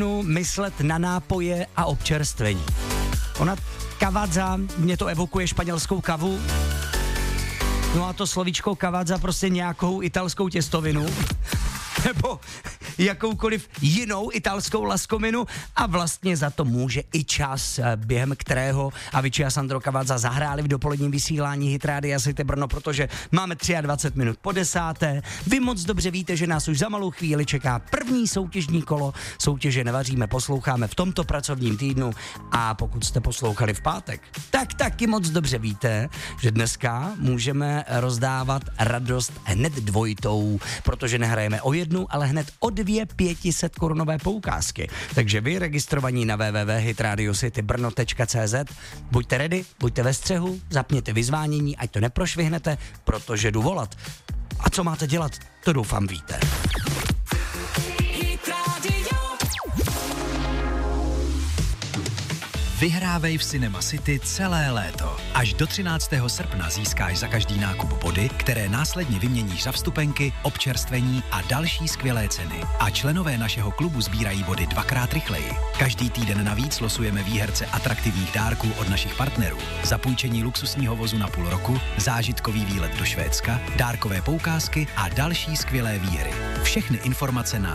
myslet na nápoje a občerstvení. Ona kavadza, mě to evokuje španělskou kavu, no a to slovíčko kavadza prostě nějakou italskou těstovinu, nebo jakoukoliv jinou italskou laskominu a vlastně za to může i čas, během kterého Avicii a Sandro Cavazza zahráli v dopoledním vysílání Hit Rádia City Brno, protože máme 23 minut po 10. Vy moc dobře víte, že nás už za malou chvíli čeká první soutěžní kolo. Soutěže Nevaříme, posloucháme v tomto pracovním týdnu a pokud jste poslouchali v pátek, tak taky moc dobře víte, že dneska můžeme rozdávat radost hned dvojitou, protože nehrajeme o jednu, ale hned o 2 500 korunové poukázky. Takže vy registrovaní na www.hitradiocitybrno.cz buďte ready, buďte ve střehu, zapněte vyzvánění, ať to neprošvihnete, protože jdu volat. A co máte dělat, to doufám víte. Vyhrávej v Cinema City celé léto. Až do 13. srpna získáš za každý nákup body, které následně vyměníš za vstupenky, občerstvení a další skvělé ceny. A členové našeho klubu sbírají body 2x rychleji. Každý týden navíc losujeme výherce atraktivních dárků od našich partnerů. Zapůjčení luxusního vozu na půl roku, zážitkový výlet do Švédska, dárkové poukázky a další skvělé výhry. Všechny informace na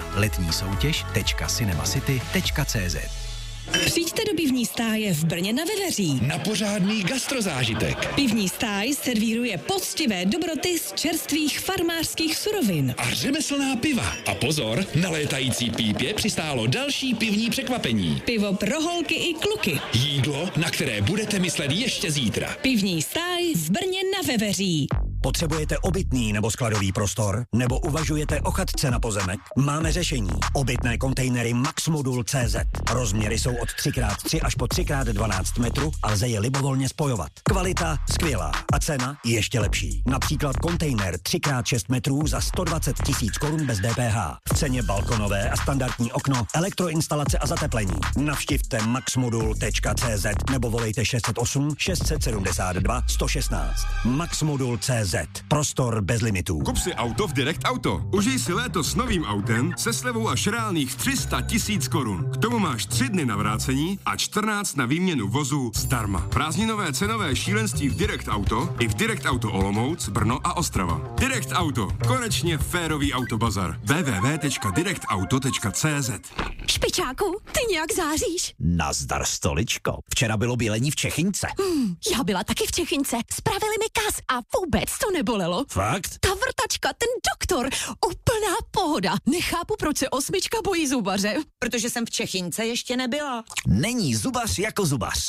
letnísoutěž.cinemacity.cz. Přijďte do pivní stáje v Brně na Veveří. Na pořádný gastrozážitek. Pivní stáj servíruje poctivé dobroty z čerstvých farmářských surovin. A řemeslná piva. A pozor, na létající pípě přistálo další pivní překvapení. Pivo pro holky i kluky. Jídlo, na které budete myslet ještě zítra. Pivní stáj v Brně na Veveří. Potřebujete obytný nebo skladový prostor? Nebo uvažujete o chatce na pozemek? Máme řešení. Obytné kontejnery Maxmodul.cz. Rozměry jsou od 3x3 až po 3x12 metrů a lze je libovolně spojovat. Kvalita skvělá a cena ještě lepší. Například kontejner 3x6 metrů za 120 000 korun bez DPH. V ceně balkonové a standardní okno, elektroinstalace a zateplení. Navštivte maxmodul.cz nebo volejte 608 672 116. Maxmodul.cz. Prostor bez limitů. Kup si auto v Direct Auto. Užij si léto s novým autem se slevou až reálných 300 000 korun. K tomu máš 3 dny na vrácení a 14 na výměnu vozu zdarma. Prázdninové cenové šílenství v Direct Auto i v Direct Auto Olomouc, Brno a Ostrava. Direct Auto. Konečně férový autobazar. www.directauto.cz. Špičáku, ty nějak záříš. Nazdar, stoličko. Včera bylo bělení v Čechynce. Já byla taky v Čechynce. Spravili mi kas a vůbec to nebolelo. Fakt? Ta vrtačka, ten doktor, úplná pohoda. Nechápu, proč se 8 bojí zubaře. Protože jsem v Čechynce ještě nebyla. Není zubař jako zubař.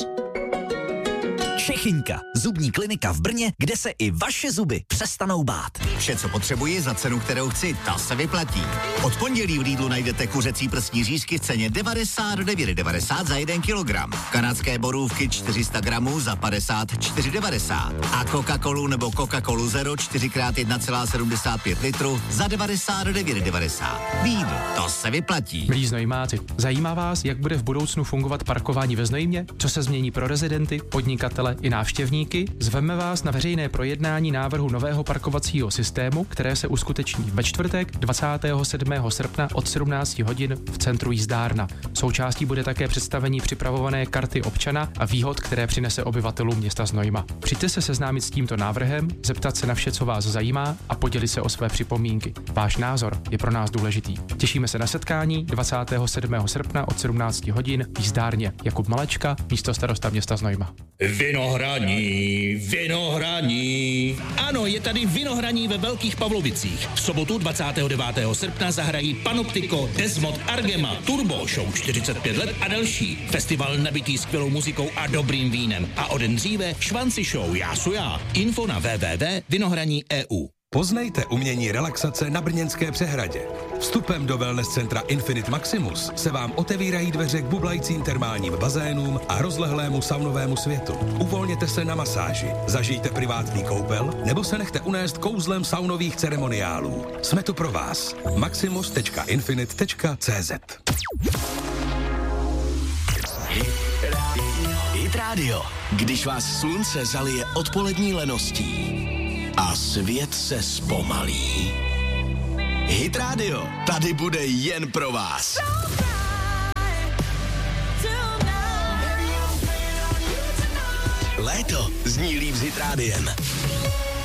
Čechynka, zubní klinika v Brně, kde se i vaše zuby přestanou bát. Vše, co potřebuji za cenu, kterou chci, ta se vyplatí. Od pondělí v Lidlu najdete kuřecí prsní řízky v ceně 99,90 za 1 kilogram. Kanadské borůvky 400 gramů za 54,90. A Coca-Colu nebo Coca-Colu Zero 4x1,75 litru za 99,90. Lidl, to se vyplatí. Milí Znojmáci, zajímá vás, jak bude v budoucnu fungovat parkování ve Znojmě? Co se změní pro rezidenty, podnikatele i návštěvníky? Zveme vás na veřejné projednání návrhu nového parkovacího systému, které se uskuteční ve čtvrtek 27. srpna od 17 hodin v centru Jízdárna. Součástí bude také představení připravované karty občana a výhod, které přinese obyvatelům města Znojma. Přijďte se seznámit s tímto návrhem, zeptat se na vše, co vás zajímá a podělit se o své připomínky. Váš názor je pro nás důležitý. Těšíme se na setkání 27. srpna od 17 hodin v Jízdárně. Jakub Malečka, místostarosta města Znojma. Vinohraní. Ano, je tady Vinohraní ve Velkých Pavlovicích. V sobotu 29. srpna zahrají Panoptiko, Desmod, Argema, Turbo, Show 45 let a další. Festival nabitý skvělou muzikou a dobrým vínem. A o den dříve Švanci show Jásu já. Info na www.vinohraní.eu. Poznejte umění relaxace na Brněnské přehradě. Vstupem do wellness centra Infinite Maximus se vám otevírají dveře k bublajícím termálním bazénům a rozlehlému saunovému světu. Uvolněte se na masáži, zažijte privátní koupel nebo se nechte unést kouzlem saunových ceremoniálů. Jsme tu pro vás. maximus.infinite.cz. Hit Radio. Když vás slunce zalije odpolední leností a svět se zpomalí. Hit Radio tady bude jen pro vás. Léto zní líp s Hit Rádiem.